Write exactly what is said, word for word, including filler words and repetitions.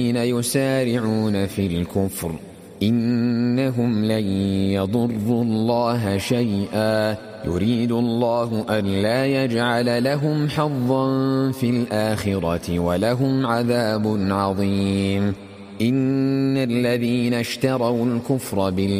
يسارعون في الكفر إنهم لن يضروا الله شيئا يريد الله ألا يجعل لهم حظا في الآخرة ولهم عذاب عظيم إن الذين اشتروا الكفر بالله